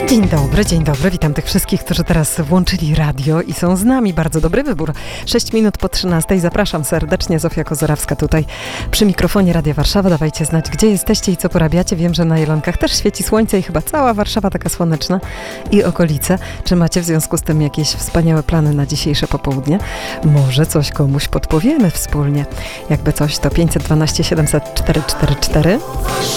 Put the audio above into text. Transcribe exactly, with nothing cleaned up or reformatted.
Dzień dobry, dzień dobry. Witam tych wszystkich, którzy teraz włączyli radio i są z nami. Bardzo dobry wybór. sześć minut po trzynastej. Zapraszam serdecznie. Zofia Kozorawska tutaj przy mikrofonie Radia Warszawa. Dawajcie znać, gdzie jesteście i co porabiacie. Wiem, że na Jelonkach też świeci słońce i chyba cała Warszawa taka słoneczna i okolice. Czy macie w związku z tym jakieś wspaniałe plany na dzisiejsze popołudnie? Może coś komuś podpowiemy wspólnie. Jakby coś, to pięćset dwanaście siedemset czterysta czterdzieści cztery.